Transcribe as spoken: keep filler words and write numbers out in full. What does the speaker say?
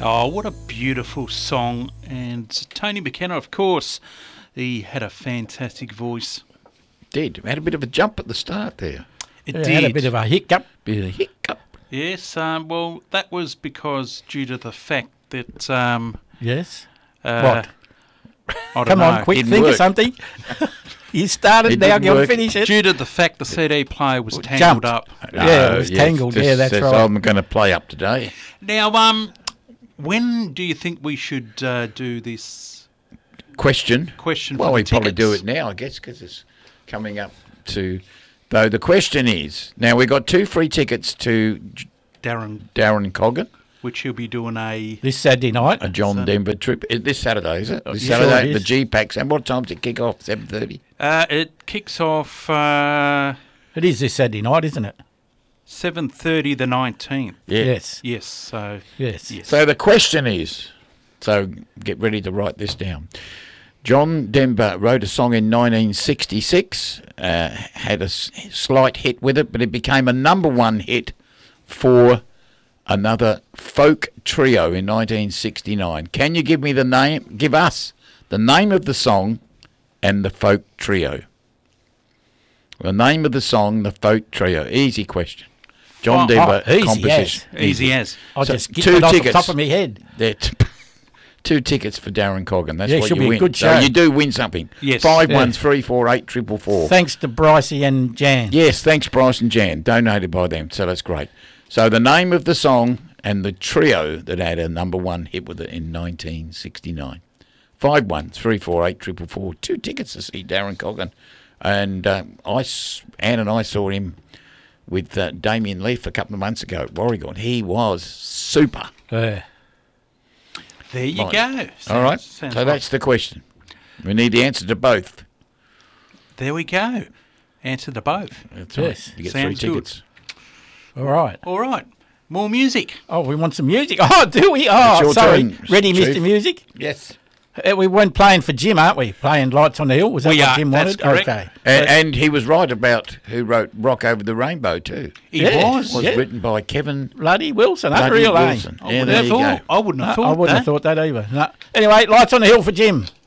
Oh, what a beautiful song. And Tony McKenna, of course, he had a fantastic voice. Did. Had a bit of a jump at the start there. It Yeah, did. had a bit of a hiccup. Bit of a hiccup. Yes, um, well, that was because due to the fact that... Um, Yes. uh, What? I don't Come know. on, quick, Didn't think work. of something. You started, It now didn't you'll work. finish it. Due to the fact the C D player was tangled jumped. up. Yeah, it was tangled. just Yeah, that's says, right. I'm going to play up today. Now, um, when do you think we should uh, do this Question. question Well, for we the probably do tickets? it now, I guess, because it's coming up to... Though the question is, now we've got two free tickets to J- Darren, Darren Coggan, which he'll be doing a... This Saturday night. a John So- Denver trip. Is this Saturday, is it? This Yeah, Saturday, sure it the is. G-Packs. And what time does it kick off? seven thirty? Uh, it kicks off uh, It is this Saturday night, isn't it? seven thirty the nineteenth. Yeah. Yes. Yes, so... Yes. Yes. So the question is, so get ready to write this down. John Denver wrote a song in nineteen sixty-six, uh, had a s- slight hit with it, but it became a number one hit for another folk trio in nineteen sixty-nine. Can you give me the name, give us the name of the song and the folk trio? The name of the song, the folk trio. Easy question. John Oh, Denver oh, easy composition. Easy as. I'll So, just get two it off the tickets. top of my head. There t- two tickets for Darren Coggan. That's Yeah, what should you be a win. good So show. you do win something. Yes. Five Yeah. one three four eight triple four. Thanks to Brycey and Jan. Yes, thanks Bryce and Jan. Donated by them, so that's great. So the name of the song and the trio that had a number one hit with it in nineteen sixty-nine. Five one three four eight triple four. Two tickets to see Darren Coggan, and uh, I s- Anne and I saw him with uh, Damien Leaf a couple of months ago at Warrigal. He was super. Uh, There you Right. go. All right. Sounds- sounds So like- that's the question. We need the answer to both. There we go. Answer to both. That's Yes. right. You get Sounds three good. tickets. all right. All right. More music. Oh, we want some music. Oh, do we? It's Oh, your sorry. turn, Ready, Chief. Mister Music? Yes. Uh, we weren't playing for Jim, aren't we? Playing Lights on the Hill. Was that We what are, Jim that's wanted? correct. Okay. And, Uh, and he was right about who wrote Rock Over the Rainbow too. He Yeah. was. Was Yeah. written by Kevin Bloody Wilson, Bloody unreal, Wilson. eh? I Yeah, wouldn't there have you go. thought. I wouldn't have No, thought I wouldn't that. have thought that either. No. Anyway, Lights on the Hill for Jim.